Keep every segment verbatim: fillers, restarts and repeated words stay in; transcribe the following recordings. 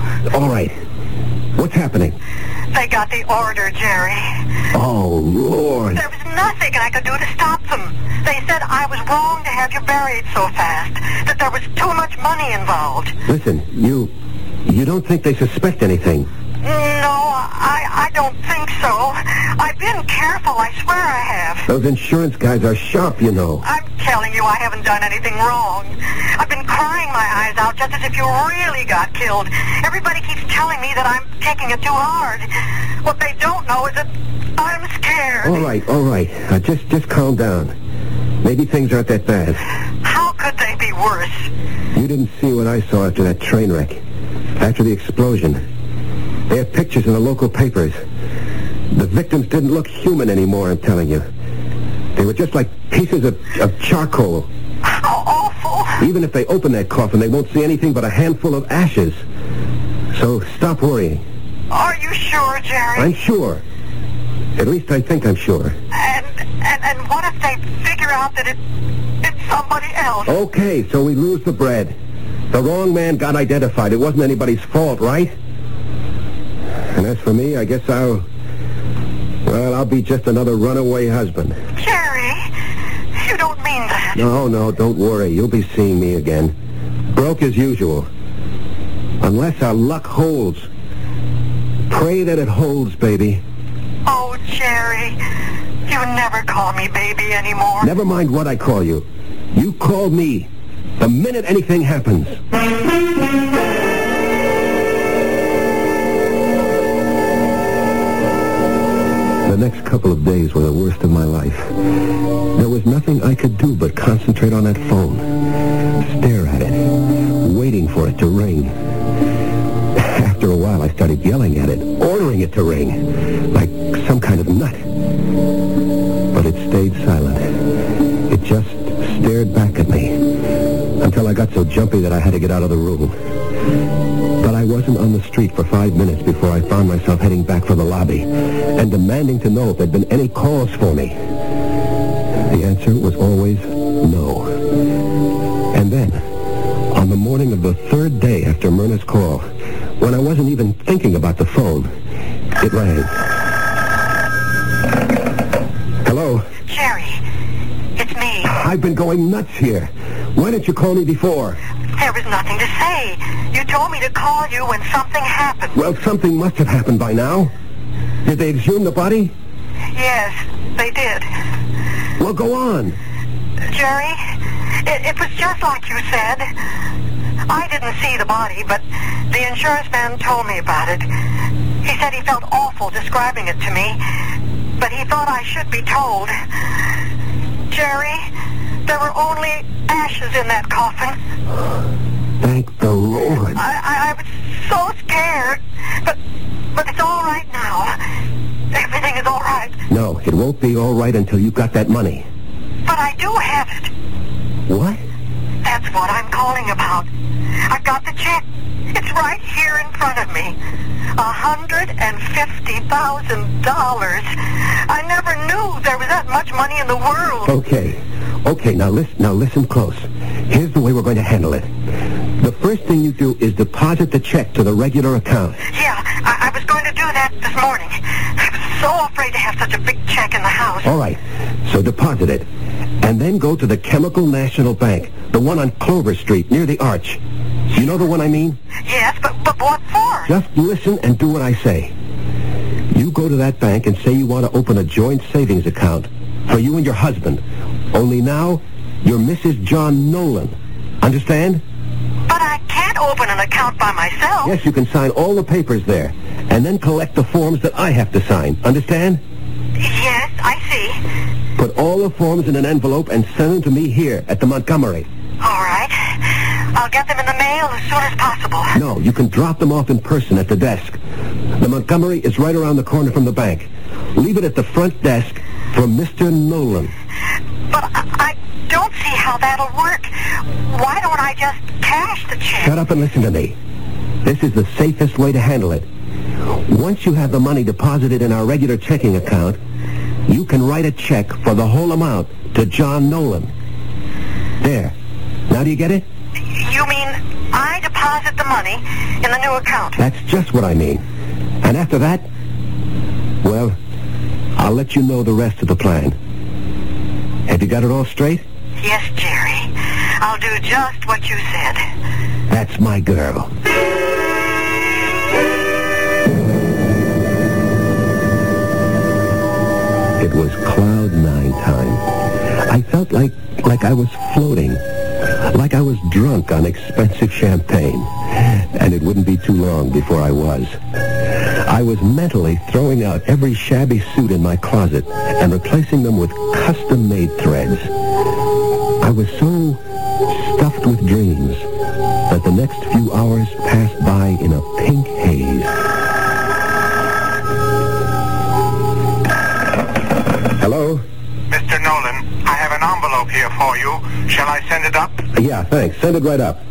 All right. What's happening? They got the order, Jerry. Oh, Lord. There was nothing I could do to stop them. They said I was wrong to have you buried so fast, that there was too much money involved. Listen, you... you don't think they suspect anything? No, I, I don't think so. I've been careful, I swear I have. Those insurance guys are sharp, you know. I'm telling you, I haven't done anything wrong. I've been crying my eyes out just as if you really got killed. Everybody keeps telling me that I'm taking it too hard. What they don't know is that I'm scared. All right, all right. Uh, just, just calm down. Maybe things aren't that bad. How could they be worse? You didn't see what I saw after that train wreck. After the explosion. They had pictures in the local papers. The victims didn't look human anymore, I'm telling you. They were just like pieces of, of charcoal. How awful. Even if they open that coffin, they won't see anything but a handful of ashes. So stop worrying. Are you sure, Jerry? I'm sure. At least I think I'm sure. And, and, and what if they figure out that it, it's somebody else? Okay, so we lose the bread. The wrong man got identified. It wasn't anybody's fault, right? And as for me, I guess I'll... well, I'll be just another runaway husband. Jerry, you don't mean that. No, no, don't worry. You'll be seeing me again. Broke as usual. Unless our luck holds. Pray that it holds, baby. Oh, Jerry, you never call me baby anymore. Never mind what I call you. You call me the minute anything happens. The next couple of days were the worst of my life. There was nothing I could do but concentrate on that phone. Stare at it, waiting for it to ring. After a while, I started yelling at it, ordering it to ring, like some kind of nut. But it stayed silent. It just stared back at me until I got so jumpy that I had to get out of the room. But I wasn't on the street for five minutes before I found myself heading back for the lobby and demanding to know if there'd been any calls for me. The answer was always no. And then, on the morning of the third day after Myrna's call, when I wasn't even thinking about the phone, it rang. Hello? Jerry, it's me. I've been going nuts here. Why didn't you call me before? There was nothing to say. You told me to call you when something happened. Well, something must have happened by now. Did they exhume the body? Yes, they did. Well, go on. Jerry, it, it was just like you said. I didn't see the body, but the insurance man told me about it. He said he felt awful describing it to me, but he thought I should be told. Jerry, there were only ashes in that coffin. Thank the Lord. I, I, I was so scared, but but it's all right now. Everything is all right. No, it won't be all right until you've got that money. But I do have it. What? That's what I'm calling about. I've got the check. It's right here in front of me. A hundred and fifty thousand dollars. I never knew there was that much money in the world. Okay. Okay, now listen, now listen close. Here's the way we're going to handle it. The first thing you do is deposit the check to the regular account. Yeah, I, I was going to do that this morning. I was so afraid to have such a big check in the house. All right, so deposit it. And then go to the Chemical National Bank, the one on Clover Street, near the Arch. You know the one I mean? Yes, but, but what for? Just listen and do what I say. You go to that bank and say you want to open a joint savings account for you and your husband. Only now, you're Missus John Nolan. Understand? But I can't open an account by myself. Yes, you can sign all the papers there, and then collect the forms that I have to sign. Understand? Yes, I see. Put all the forms in an envelope and send them to me here at the Montgomery. All right. I'll get them in the mail as soon as possible. No, you can drop them off in person at the desk. The Montgomery is right around the corner from the bank. Leave it at the front desk for Mister Nolan. But I, I don't see how that'll work. Why don't I just cash the check? Shut up and listen to me. This is the safest way to handle it. Once you have the money deposited in our regular checking account, you can write a check for the whole amount to John Nolan. There. Now do you get it? You mean I deposit deposit the money in the new account. That's just what I mean. And after that, well, I'll let you know the rest of the plan. Have you got it all straight? Yes, Jerry. I'll do just what you said. That's my girl. It was cloud nine time. I felt like like I was floating, like I was drunk on expensive champagne. And it wouldn't be too long before I was. I was mentally throwing out every shabby suit in my closet and replacing them with custom-made threads. I was so stuffed with dreams that the next few hours passed by in a pink haze. Hello? Mister Nolan, I have an envelope here for you. Shall I send it up? Yeah, thanks. Send it right up.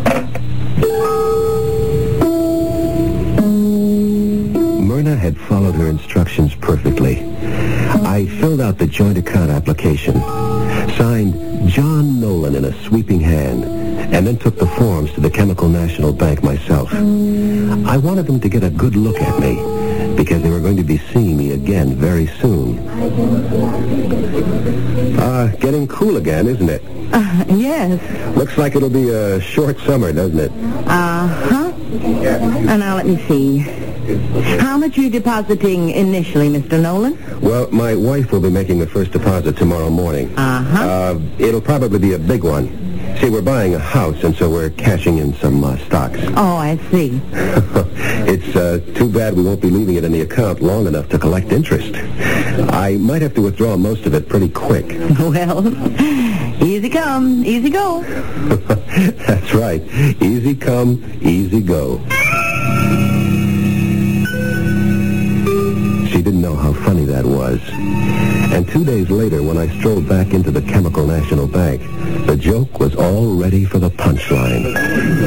Myrna had followed her instructions perfectly. I filled out the joint account application, signed John Nolan in a sweeping hand, and then took the forms to the Chemical National Bank myself. I wanted them to get a good look at me, because they were going to be seeing me again very soon. Uh, getting cool again, isn't it? Uh, yes. Looks like it'll be a short summer, doesn't it? Uh-huh. Uh, now, let me see. How much are you depositing initially, Mister Nolan? Well, my wife will be making the first deposit tomorrow morning. Uh-huh. Uh, it'll probably be a big one. See, we're buying a house, and so we're cashing in some uh, stocks. Oh, I see. It's uh, too bad we won't be leaving it in the account long enough to collect interest. I might have to withdraw most of it pretty quick. Well, easy come, easy go. That's right. Easy come, easy go. She didn't know how funny that was. And two days later, when I strolled back into the Chemical National Bank, the joke was all ready for the punchline.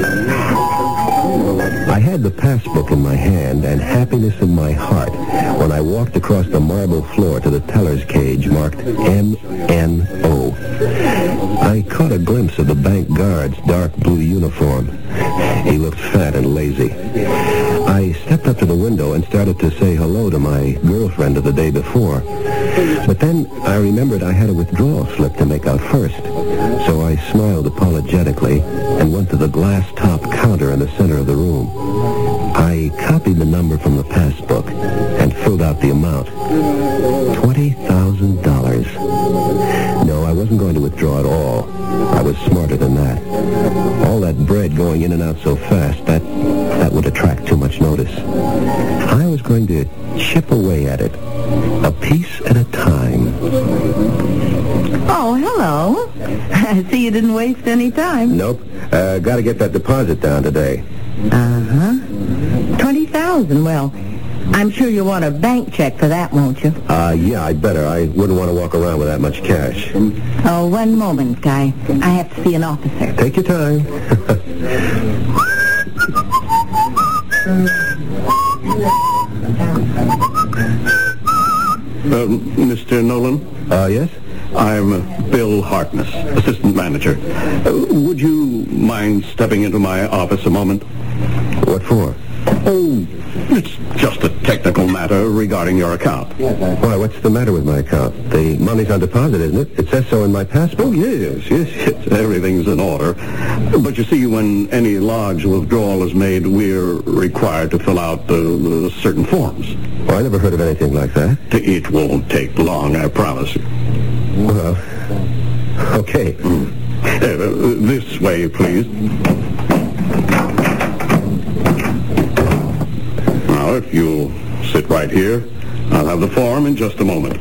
I had the passbook in my hand and happiness in my heart when I walked across the marble floor to the teller's cage marked M N O. I caught a glimpse of the bank guard's dark blue uniform. He looked fat and lazy. I stepped up to the window and started to say hello to my girlfriend of the day before. But then I remembered I had a withdrawal slip to make out first. So I smiled apologetically and went to the glass top counter in the center of the room. I copied the number from the passbook and filled out the amount. twenty thousand dollars. No, I wasn't going to withdraw at all. I was smarter than that. All that bread going in and out so fast, that that would attract too much notice. I was going to chip away at it, a piece at a time. Oh, hello. I see you didn't waste any time. Nope. Uh, got to get that deposit down today. Uh-huh. twenty thousand. Well, I'm sure you'll want a bank check for that, won't you? Uh, yeah, I'd better. I wouldn't want to walk around with that much cash. Oh, one moment, Guy. I have to see an officer. Take your time. Uh, Mister Nolan? Uh, yes? I'm uh, Bill Harkness, assistant manager. Uh, would you mind stepping into my office a moment? What for? Oh, it's just a technical matter regarding your account. Why, what's the matter with my account? The money's on deposit, isn't it? It says so in my passport. Oh, yes, yes, yes. Everything's in order. But you see, when any large withdrawal is made, we're required to fill out uh, certain forms. Well, I never heard of anything like that. It won't take long, I promise you. Well, okay. Mm. Uh, this way, please. Now, if you'll sit right here, I'll have the form in just a moment.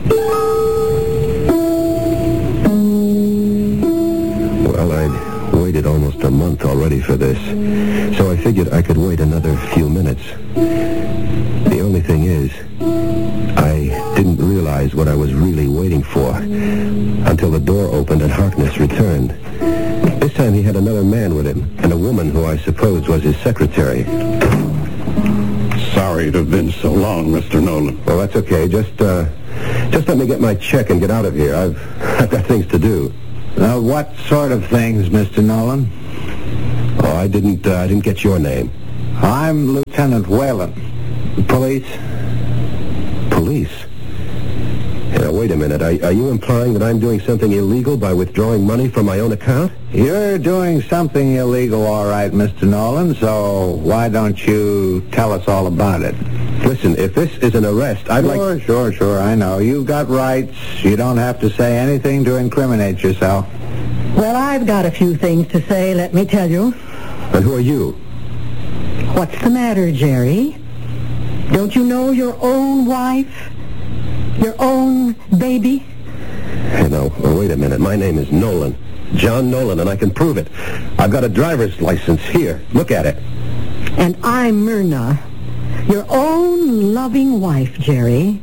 Well, I'd waited almost a month already for this, so I figured I could wait another few minutes. The only thing is, I didn't realize what I was really waiting for until the door opened and Harkness returned. This time he had another man with him and a woman who I supposed was his secretary. Sorry to have been so long, Mister Nolan. Well, that's okay. Just, uh, just let me get my check and get out of here. I've, I've got things to do. Uh, what sort of things, Mister Nolan? Oh, I didn't, uh, I didn't get your name. I'm Lieutenant Whalen. Police? Police? Yeah, wait a minute. Are, are you implying that I'm doing something illegal by withdrawing money from my own account? You're doing something illegal, all right, Mister Nolan, so why don't you tell us all about it? Listen, if this is an arrest, I'd sure, like... Sure, sure, sure, I know. You've got rights. You don't have to say anything to incriminate yourself. Well, I've got a few things to say, let me tell you. And who are you? What's the matter, Jerry? Don't you know your own wife? Your own baby? Hey, no, oh, wait a minute. My name is Nolan. John Nolan, and I can prove it. I've got a driver's license here. Look at it. And I'm Myrna, your own loving wife, Jerry.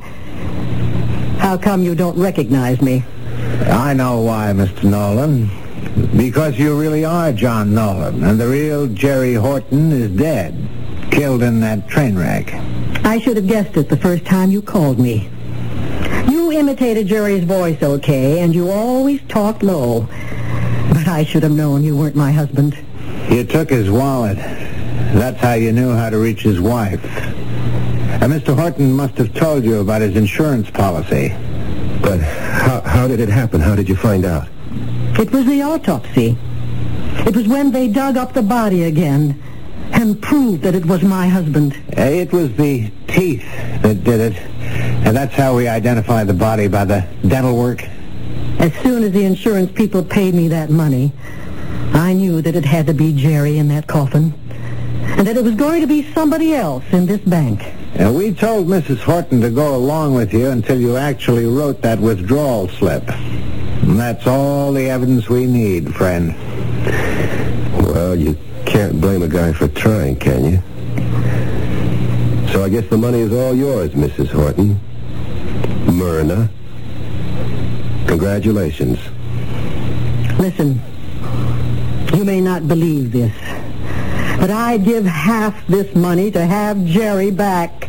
How come you don't recognize me? I know why, Mister Nolan. Because you really are John Nolan, and the real Jerry Horton is dead, killed in that train wreck. I should have guessed it the first time you called me. You imitated Jerry's voice okay, and you always talked low. But I should have known you weren't my husband. You took his wallet. That's how you knew how to reach his wife. And Mister Horton must have told you about his insurance policy. But how, how did it happen? How did you find out? It was the autopsy. It was when they dug up the body again and proved that it was my husband. It was the teeth that did it. And that's how we identified the body, by the dental work. As soon as the insurance people paid me that money, I knew that it had to be Jerry in that coffin, and that it was going to be somebody else in this bank. And we told Missus Horton to go along with you until you actually wrote that withdrawal slip. And that's all the evidence we need, friend. Well, you can't blame a guy for trying, can you? So I guess the money is all yours, Missus Horton. Myrna. Congratulations. Listen, you may not believe this, but I'd give half this money to have Jerry back.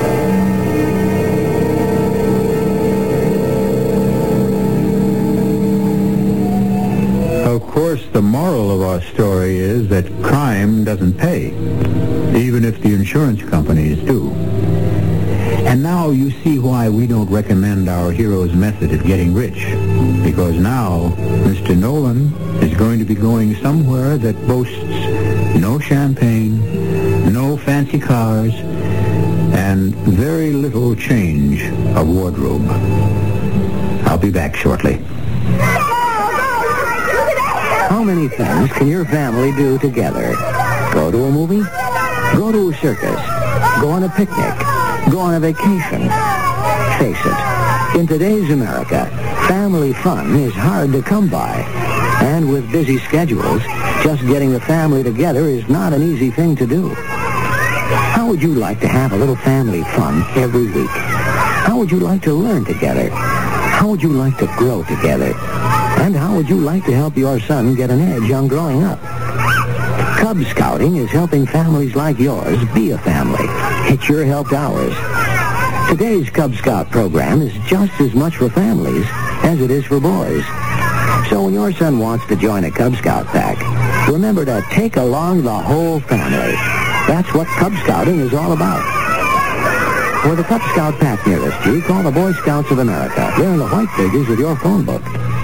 Of course, the moral of our story is that crime doesn't pay, even if the insurance companies do. And now you see why we don't recommend our hero's method of getting rich. Because now, Mister Nolan is going to be going somewhere that boasts no champagne, no fancy cars, and very little change of wardrobe. I'll be back shortly. How many things can your family do together? Go to a movie? Go to a circus? Go on a picnic? Go on a vacation? Face it, in today's America, family fun is hard to come by. And with busy schedules, just getting the family together is not an easy thing to do. How would you like to have a little family fun every week? How would you like to learn together? How would you like to grow together? And how would you like to help your son get an edge on growing up? Cub Scouting is helping families like yours be a family. It's your help to ours. Today's Cub Scout program is just as much for families as it is for boys. So when your son wants to join a Cub Scout pack, remember to take along the whole family. That's what Cub Scouting is all about. For the Cub Scout pack nearest you, call the Boy Scouts of America. They're in the white pages of your phone book.